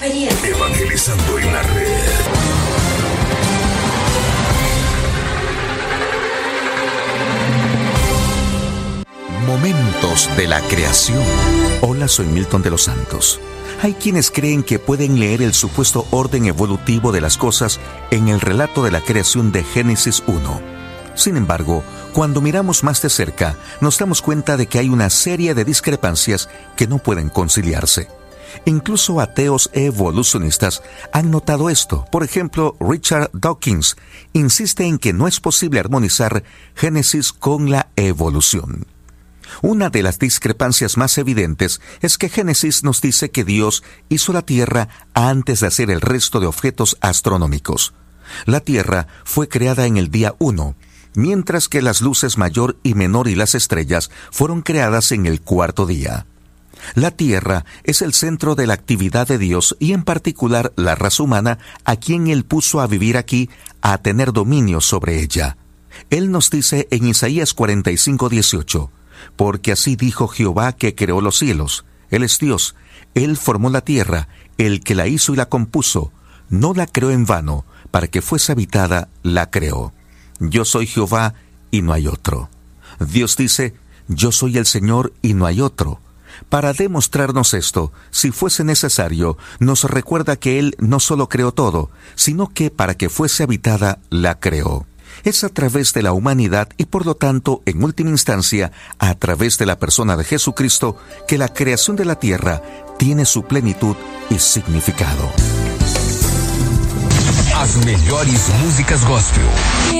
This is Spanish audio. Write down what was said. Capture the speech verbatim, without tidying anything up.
experiencia. Evangelizando en la red. Momentos de la creación. Hola, soy Milton de los Santos. Hay quienes creen que pueden leer el supuesto orden evolutivo de las cosas en el relato de la creación de Génesis uno. Sin embargo, cuando miramos más de cerca, nos damos cuenta de que hay una serie de discrepancias que no pueden conciliarse. Incluso ateos evolucionistas han notado esto. Por ejemplo, Richard Dawkins insiste en que no es posible armonizar Génesis con la evolución. Una de las discrepancias más evidentes es que Génesis nos dice que Dios hizo la Tierra antes de hacer el resto de objetos astronómicos. La Tierra fue creada en el día uno, mientras que las luces mayor y menor y las estrellas fueron creadas en el cuarto día. La Tierra es el centro de la actividad de Dios y en particular la raza humana a quien Él puso a vivir aquí, a tener dominio sobre ella. Él nos dice en Isaías cuarenta y cinco, dieciocho, porque así dijo Jehová que creó los cielos. Él es Dios, Él formó la tierra, el que la hizo y la compuso. No la creó en vano, para que fuese habitada, la creó. Yo soy Jehová y no hay otro. Dios dice, yo soy el Señor y no hay otro. Para demostrarnos esto, si fuese necesario, nos recuerda que Él no solo creó todo, sino que para que fuese habitada, la creó. Es a través de la humanidad y por lo tanto, en última instancia, a través de la persona de Jesucristo, que la creación de la tierra tiene su plenitud y significado. As melhores músicas gospel.